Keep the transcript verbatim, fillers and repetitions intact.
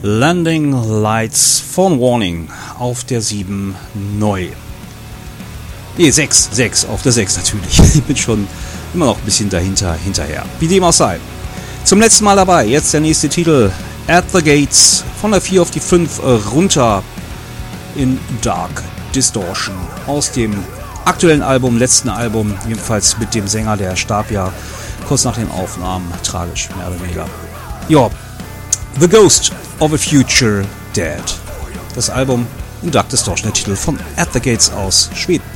Landing Lights Phone Warning auf der sieben neu. Ne, sechs, sechs, auf der sechs natürlich. Ich bin schon immer noch ein bisschen dahinter, hinterher. Wie dem auch sei. Zum letzten Mal dabei, jetzt der nächste Titel, At the Gates, von der vier auf die fünf runter in Dark Distortion. Aus dem aktuellen Album, letzten Album, jedenfalls mit dem Sänger, der starb ja kurz nach den Aufnahmen, tragisch, mehr oder weniger. Ja, The Ghost of a Future Dead. Das Album in Dark Distortion, der Titel von At the Gates aus Schweden.